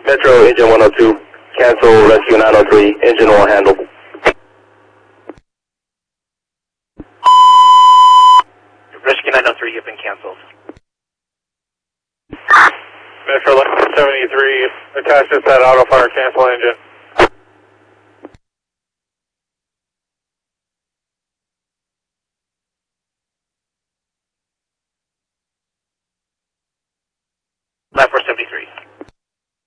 Metro engine 102, cancel rescue 903, engine on handle. Rescue 903, you've been canceled. Metro 73, attach this at auto fire, cancel engine. Left 473.